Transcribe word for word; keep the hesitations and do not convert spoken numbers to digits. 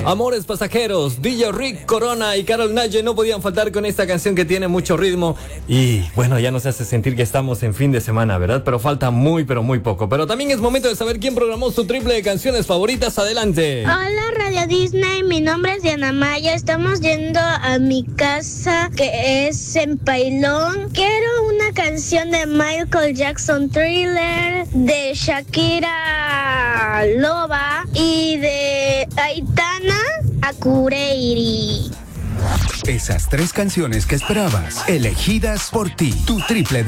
Amores Pasajeros, D J Rick Corona y Karol Naye no podían faltar con esta canción que tiene mucho ritmo. Y bueno, ya nos hace sentir que estamos en fin de semana, ¿verdad? Pero falta muy, pero muy poco. Pero también es momento de saber quién programó su triple de canciones favoritas. Adelante. Hola, Radio Disney. Mi nombre es Diana Maya. Estamos yendo a mi casa, que es en Pailón. Quiero una canción de Michael Jackson, Thriller, de Shakira, Loba, y de Aitana, Akureiri. Esas tres canciones que esperabas, elegidas por ti. Tu triple de